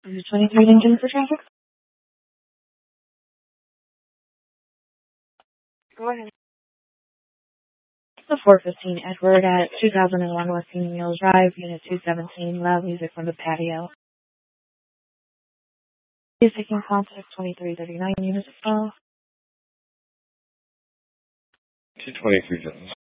Is it 23 Lincoln for traffic? Go ahead. The 415 Edward at 2001 West Union Mills Drive, Unit 217, loud music from the patio. Is taking contact 2339 Unit 12. 223 Jones.